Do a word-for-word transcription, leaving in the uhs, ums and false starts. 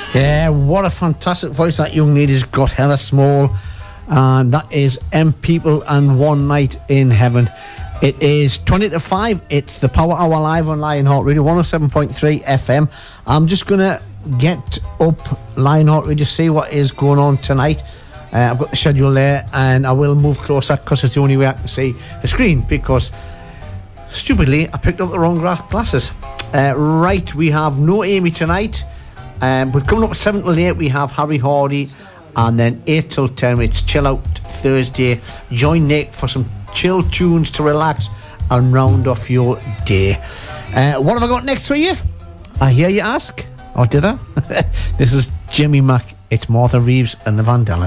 Yeah, what a fantastic voice that young lady's got, Heather Small. And that is M People and One Night in Heaven. It is twenty to five. It's the Power Hour live on Lionheart Radio one oh seven point three F M. I'm just going to get up Lionheart Radio to see what is going on tonight. Uh, I've got the schedule there, and I will move closer because it's the only way I can see the screen, because stupidly I picked up the wrong gra- glasses. Uh, right, we have no Amy tonight. Um, but coming up at seven till eight, we have Harry Hardy, and then eight till ten, it's Chill Out Thursday. Join Nick for some chill tunes to relax and round off your day. Uh, what have I got next for you? I hear you ask. Or did I? This is Jimmy Mack. It's Martha Reeves and the Vandellas.